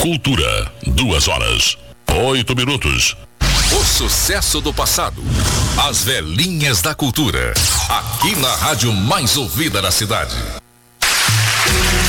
Cultura, 2 horas, 8 minutos. O sucesso do passado. As velhinhas da cultura. Aqui na rádio mais ouvida da cidade.